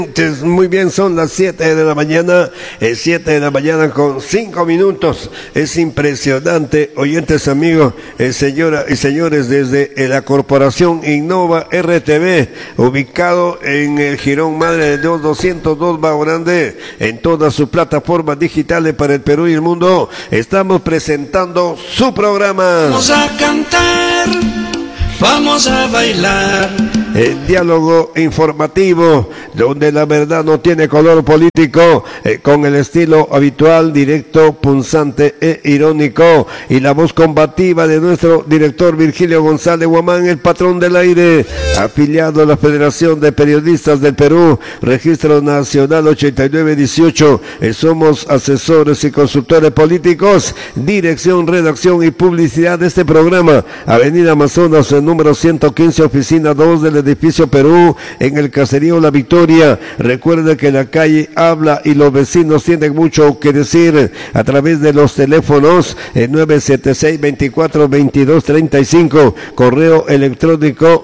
Muy bien, son las 7 de la mañana, 7 de la mañana con 5 minutos. Es impresionante, oyentes amigos, señoras y señores, desde la corporación Innova RTV, ubicado en el Jirón Madre de Dios 202 Bajo Grande, en todas sus plataformas digitales para el Perú y el mundo, estamos presentando su programa. Vamos a cantar, vamos a bailar. El diálogo informativo, donde la verdad no tiene color político, con el estilo habitual, directo, punzante e irónico, y la voz combativa de nuestro director Virgilio González Guamán, el patrón del aire, afiliado a la Federación de Periodistas del Perú, Registro Nacional 8918. Somos asesores y consultores políticos, dirección, redacción y publicidad de este programa. Avenida Amazonas, número 115, oficina 2 del edificio Perú, en el caserío La Victoria. Recuerde que la calle habla y los vecinos tienen mucho que decir a través de los teléfonos 976-24-22-35, correo electrónico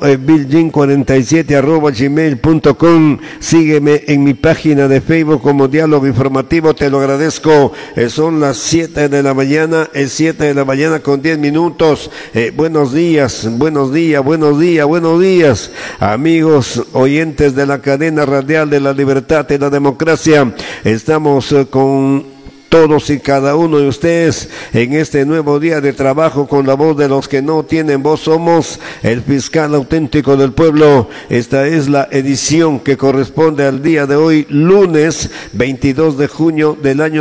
biljin47@gmail.com. Sígueme en mi página de Facebook como Diálogo Informativo, te lo agradezco. Son las 7 de la mañana, 7 de la mañana con 10 minutos. Buenos días, buenos días, buenos días, buenos días. Amigos oyentes de la cadena radial de la libertad y la democracia, estamos con todos y cada uno de ustedes en este nuevo día de trabajo con la voz de los que no tienen voz. Somos el fiscal auténtico del pueblo. Esta es la edición que corresponde al día de hoy, lunes 22 de junio del año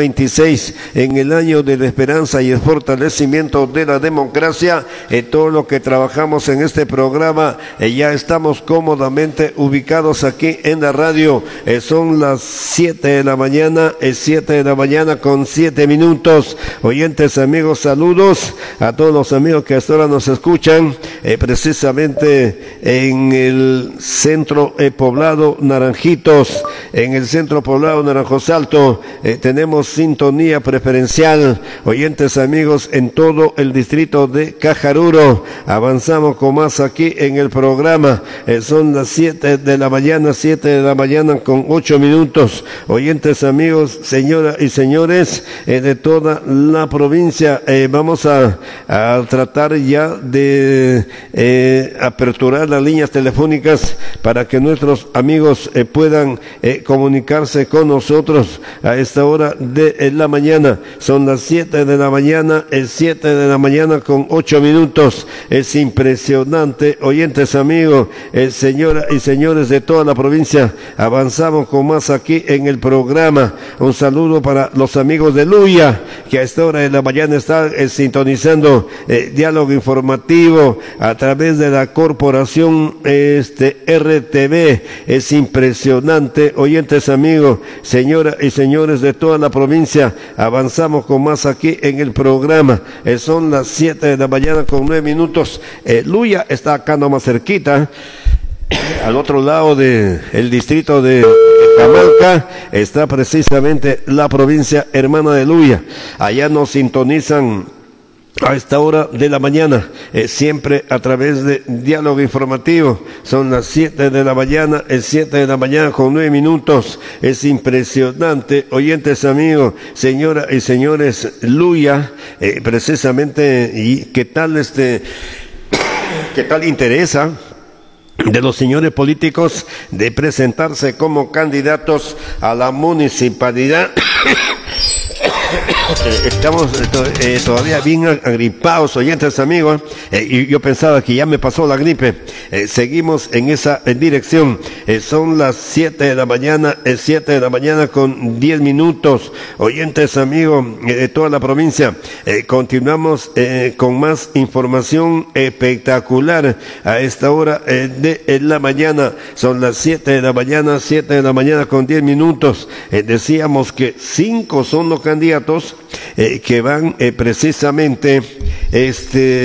2026, en el año de la esperanza y el fortalecimiento de la democracia. Todo lo que trabajamos en este programa, ya estamos cómodamente ubicados aquí en la radio. Son las 7 de la mañana, 7 de la mañana con 7 minutos. Oyentes amigos, saludos a todos los amigos que hasta ahora nos escuchan, precisamente en el centro poblado Naranjitos, en el centro poblado Naranjos Alto. Tenemos sintonía preferencial, oyentes amigos, en todo el distrito de Cajaruro. Avanzamos con más aquí en el programa. Son las 7 de la mañana, 7 de la mañana con 8 minutos. Oyentes amigos, señoras y señores de toda la provincia, vamos a tratar ya de aperturar las líneas telefónicas para que nuestros amigos puedan comunicarse con nosotros a esta hora de la mañana. Son las 7 de la mañana, 7 de la mañana con 8 minutos. Es impresionante, oyentes amigos, señoras y señores de toda la provincia. Avanzamos con más aquí en el programa. Un saludo para los amigos de Luya, que a esta hora de la mañana están sintonizando diálogo informativo a través de la corporación RTV. Es impresionante, oyentes amigos, señoras y señores de toda la provincia. Avanzamos con más aquí en el programa. Son las 7 de la mañana con 9 minutos. Luya está acá nomás cerquita, al otro lado del distrito de Camalca está precisamente la provincia hermana de Luya. Allá nos sintonizan a esta hora de la mañana, siempre a través de diálogo informativo. Son las 7 de la mañana, 7 de la mañana con 9 minutos. Es impresionante, oyentes amigos, señoras y señores, Luya, precisamente, y qué tal interesa de los señores políticos de presentarse como candidatos a la municipalidad. Estamos todavía bien agripados, oyentes amigos, y yo pensaba que ya me pasó la gripe. Seguimos en esa dirección. Son las 7 de la mañana, 7 de la mañana con 10 minutos, oyentes amigos de toda la provincia. Continuamos con más información espectacular a esta hora de la mañana. Son las 7 de la mañana, 7 de la mañana con 10 minutos. Decíamos que 5 son los candidatos que van precisamente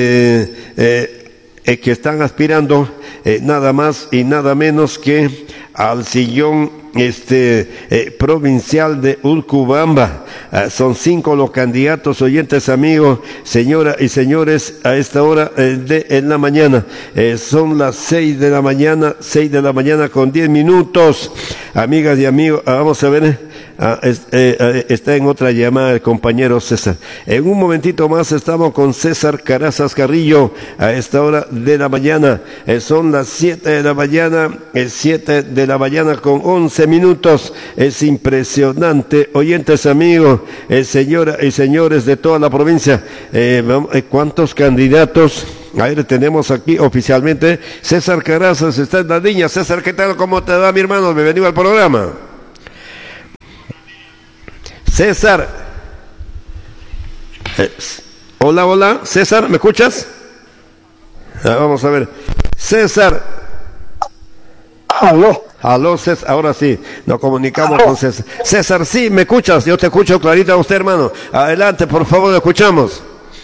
que están aspirando nada más y nada menos que al sillón provincial de Urcubamba. Son 5 los candidatos, oyentes, amigos, señoras y señores, a esta hora en la mañana. Son las 6 de la mañana con 10 minutos. Amigas y amigos, vamos a ver, está en otra llamada el compañero César. En un momentito más estamos con César Carazas Carrillo a esta hora de la mañana. Son las 7 de la mañana, 7 de la mañana con 11 minutos. Es impresionante, oyentes, amigos, señoras y señores de toda la provincia. ¿Cuántos candidatos? A ver, tenemos aquí oficialmente César Carazas, está en la línea. César, ¿qué tal? ¿Cómo te va, mi hermano? Bienvenido al programa. César. Hola, César, ¿me escuchas? Vamos a ver. César. Aló, César, ahora sí, nos comunicamos con César. César, sí, ¿me escuchas? Yo te escucho clarito a usted, hermano. Adelante, por favor, lo escuchamos.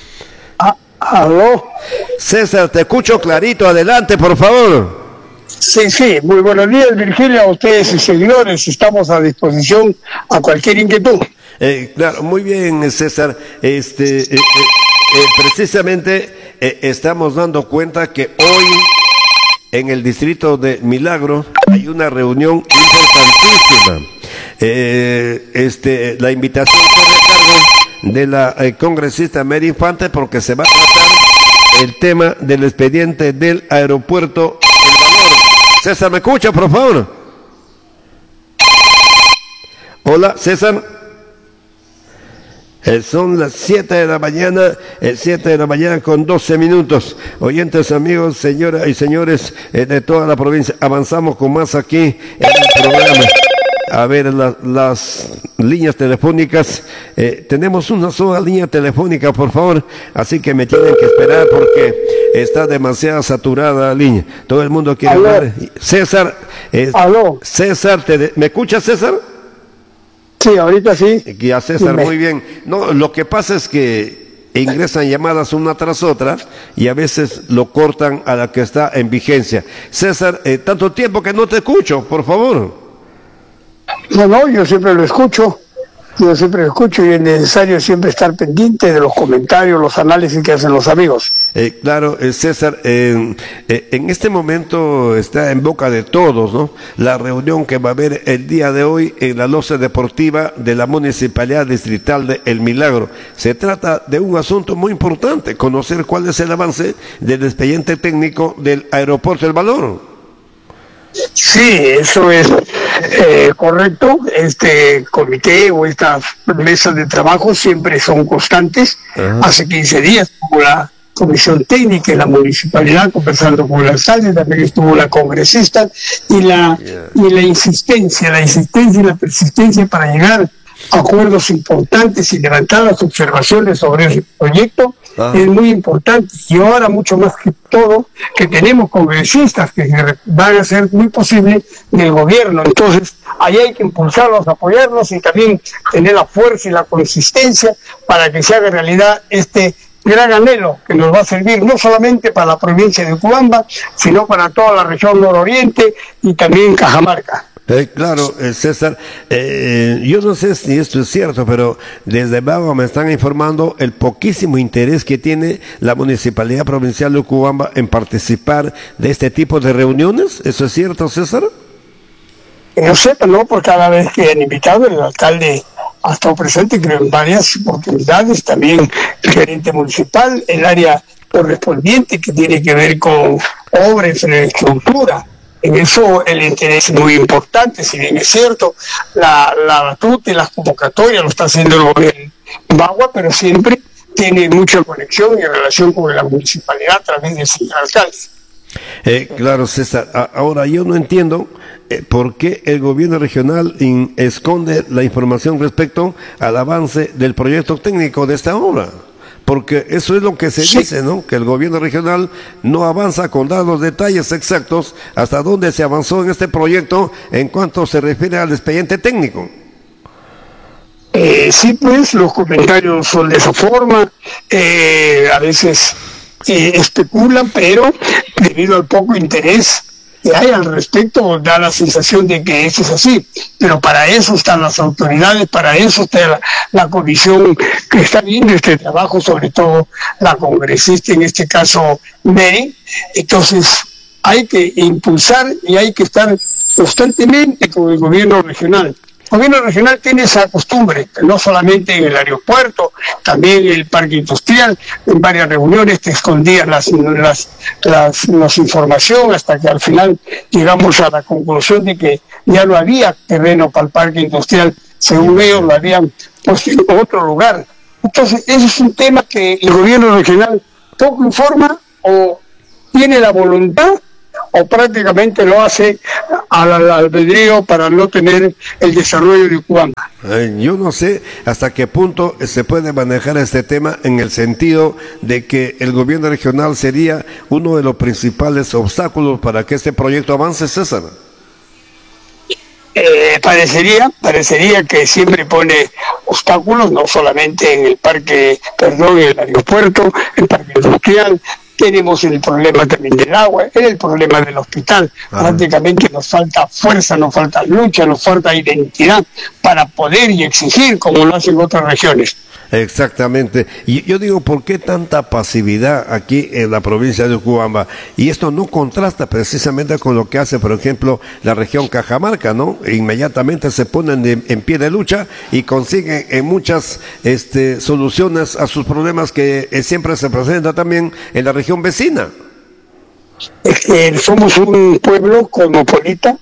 Aló. César, te escucho clarito, adelante, por favor. Sí, muy buenos días, Virgilio, a ustedes y seguidores, estamos a disposición a cualquier inquietud. Claro, muy bien, César. Precisamente estamos dando cuenta que hoy en el distrito de Milagro hay una reunión importantísima. La invitación corre a cargo de la congresista Mary Infante, porque se va a tratar el tema del expediente del aeropuerto El Valor. César, ¿me escucha, por favor? Hola, César. Son las 7 de la mañana, 7 de la mañana con 12 minutos. Oyentes, amigos, señoras y señores de toda la provincia, avanzamos con más aquí en el programa. A ver, las líneas telefónicas. Tenemos una sola línea telefónica, por favor, así que me tienen que esperar porque está demasiado saturada la línea. Todo el mundo quiere hablar. César, César, ¿me escuchas, César? Sí, ahorita sí. Ya, César, muy bien. No, lo que pasa es que ingresan llamadas una tras otra y a veces lo cortan a la que está en vigencia. César, tanto tiempo que no te escucho, por favor. No, yo siempre lo escucho. Y es necesario siempre estar pendiente de los comentarios, los análisis que hacen los amigos. Claro, César, en este momento está en boca de todos, ¿no? La reunión que va a haber el día de hoy en la loza deportiva de la Municipalidad Distrital de El Milagro. Se trata de un asunto muy importante, conocer cuál es el avance del expediente técnico del aeropuerto El Valor. Sí, eso es correcto. Este comité o estas mesas de trabajo siempre son constantes. Ajá. Hace 15 días hubo la comisión técnica en la municipalidad conversando con el alcalde, también estuvo la congresista y la insistencia y la persistencia para llegar a acuerdos importantes y levantar las observaciones sobre el proyecto. Es muy importante, y ahora mucho más que todo que tenemos congresistas que van a ser muy posible del gobierno. Entonces ahí hay que impulsarlos, apoyarlos y también tener la fuerza y la consistencia para que se haga realidad este gran anhelo que nos va a servir no solamente para la provincia de Urcubamba, sino para toda la región nororiente y también Cajamarca. Claro, César, yo no sé si esto es cierto, pero desde Bagua me están informando el poquísimo interés que tiene la Municipalidad Provincial de Urcubamba en participar de este tipo de reuniones. ¿Eso es cierto, César? No sé, no, por cada vez que han invitado el alcalde ha estado presente, creo, en varias oportunidades, también el gerente municipal, el área correspondiente que tiene que ver con obra, infraestructura. En eso el interés es muy importante, si bien es cierto, la batuta y las convocatorias lo está haciendo el gobierno de Bagua, pero siempre tiene mucha conexión y relación con la municipalidad a través del señor alcalde. Claro, César. Ahora, yo no entiendo por qué el gobierno regional esconde la información respecto al avance del proyecto técnico de esta obra. Porque eso es lo que se dice, ¿no? Que el gobierno regional no avanza con dar los detalles exactos hasta dónde se avanzó en este proyecto en cuanto se refiere al expediente técnico. Sí, pues los comentarios son de esa forma, a veces especulan, pero debido al poco interés que hay al respecto da la sensación de que eso es así, pero para eso están las autoridades, para eso está la comisión que está viendo este trabajo, sobre todo la congresista, en este caso Mary. Entonces hay que impulsar y hay que estar constantemente con el gobierno regional. El gobierno regional tiene esa costumbre, no solamente en el aeropuerto, también en el parque industrial, en varias reuniones te escondían la información hasta que al final llegamos a la conclusión de que ya no había terreno para el parque industrial, según ellos lo habían puesto en otro lugar. Entonces, ese es un tema que el gobierno regional poco informa o tiene la voluntad o prácticamente lo hace al albedrío para no tener el desarrollo de Ukubamba. Yo no sé hasta qué punto se puede manejar este tema en el sentido de que el gobierno regional sería uno de los principales obstáculos para que este proyecto avance, César. Parecería que siempre pone obstáculos, no solamente en el en el aeropuerto, el parque industrial. Tenemos el problema también del agua, el problema del hospital. Prácticamente nos falta fuerza, nos falta lucha, nos falta identidad para poder y exigir como lo hacen otras regiones. Exactamente. Y yo digo, ¿por qué tanta pasividad aquí en la provincia de Ukubamba? Y esto no contrasta precisamente con lo que hace, por ejemplo, la región Cajamarca, ¿no? Inmediatamente se ponen en pie de lucha y consiguen muchas soluciones a sus problemas que siempre se presentan también en la región vecina. Es que somos un pueblo cosmopolita,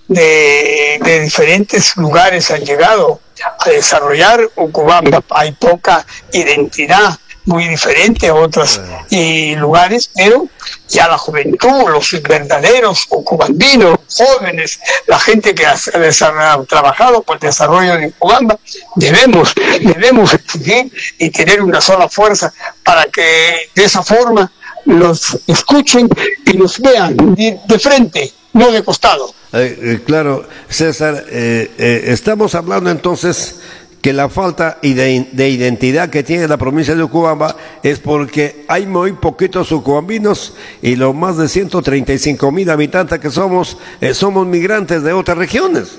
de diferentes lugares han llegado a desarrollar Ukubamba. Hay poca identidad, muy diferente a otros lugares, pero ya la juventud, los verdaderos ukubambinos, jóvenes, la gente que ha trabajado por el desarrollo de Ukubamba, debemos exigir y tener una sola fuerza para que de esa forma los escuchen y los vean de frente, no de costado. Claro, César, estamos hablando entonces que la falta de identidad que tiene la provincia de Ukubamba es porque hay muy poquitos ukubambinos y los más de 135,000 habitantes que somos migrantes de otras regiones.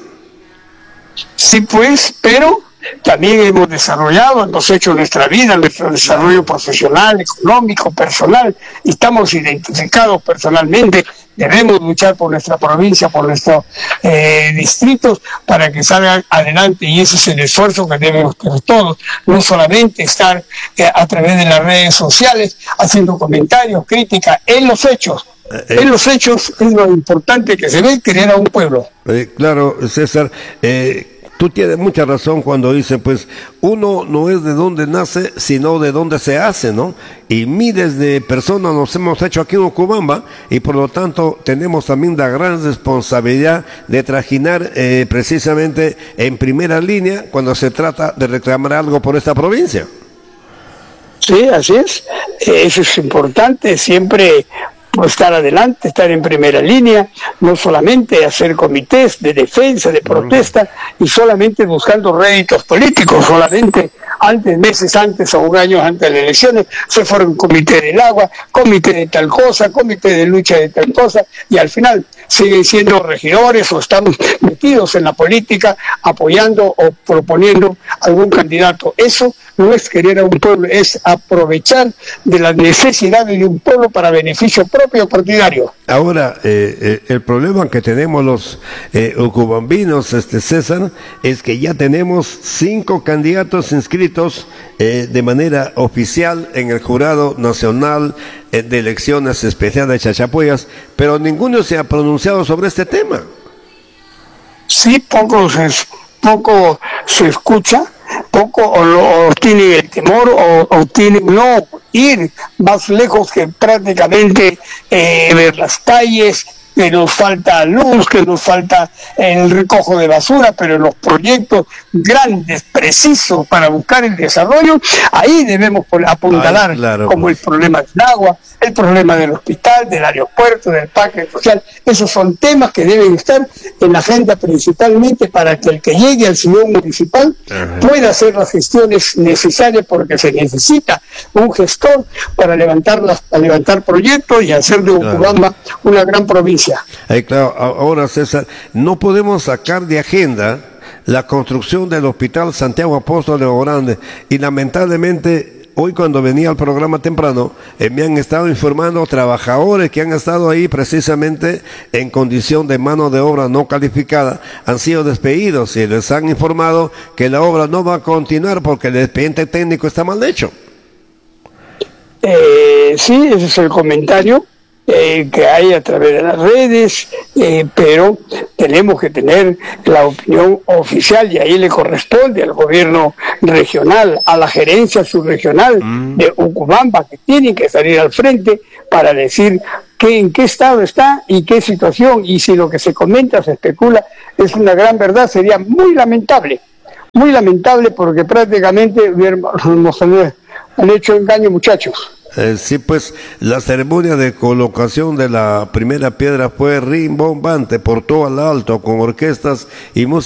Sí, pues, pero también hemos hecho nuestra vida, nuestro desarrollo profesional, económico, personal, y estamos identificados personalmente. Debemos luchar por nuestra provincia, por nuestros distritos, para que salgan adelante, y ese es el esfuerzo que debemos tener todos, no solamente estar a través de las redes sociales haciendo comentarios, críticas, en los hechos. En los hechos es lo importante que se ve querer a un pueblo. Claro, César, tú tienes mucha razón cuando dices, pues, uno no es de dónde nace, sino de dónde se hace, ¿no? Y miles de personas nos hemos hecho aquí en Ukubamba, y por lo tanto tenemos también la gran responsabilidad de trajinar precisamente en primera línea cuando se trata de reclamar algo por esta provincia. Sí, así es. Eso es importante, siempre estar adelante, estar en primera línea, no solamente hacer comités de defensa, de protesta, y solamente buscando réditos políticos, solamente meses antes o un año antes de las elecciones, se fueron comité del agua, comité de tal cosa, comité de lucha de tal cosa, y al final siguen siendo regidores o están metidos en la política apoyando o proponiendo algún candidato. Eso no es querer a un pueblo, es aprovechar de las necesidades de un pueblo para beneficio propio partidario. Ahora, el problema que tenemos los ukubambinos, César, es que ya tenemos 5 candidatos inscritos de manera oficial en el Jurado Nacional de Elecciones Especiales de Chachapoyas, pero ninguno se ha pronunciado sobre este tema. Sí, poco se escucha, poco o tienen el temor o tienen no ir más lejos que prácticamente ver las calles, que nos falta luz, que nos falta el recojo de basura, pero los proyectos grandes, precisos para buscar el desarrollo, ahí debemos apuntalar, claro, como el problema del agua, el problema del hospital, del aeropuerto, del parque social. Esos son temas que deben estar en la agenda principalmente para que el que llegue al señor municipal pueda hacer las gestiones necesarias, porque se necesita un gestor para levantar proyectos y hacer de Ucubamba una gran provincia. Claro, ahora César, no podemos sacar de agenda la construcción del Hospital Santiago Apóstol de Orán, y lamentablemente hoy cuando venía al programa temprano me han estado informando trabajadores que han estado ahí precisamente en condición de mano de obra no calificada, han sido despedidos y les han informado que la obra no va a continuar porque el expediente técnico está mal hecho. Sí, ese es el comentario que hay a través de las redes, pero tenemos que tener la opinión oficial, y ahí le corresponde al gobierno regional, a la gerencia subregional de Ucubamba, que tienen que salir al frente para decir en qué estado está y qué situación, y si lo que se comenta, se especula, es una gran verdad, sería muy lamentable, porque prácticamente han hecho engaño, muchachos. Sí, pues la ceremonia de colocación de la primera piedra fue rimbombante por todo el alto, con orquestas y música.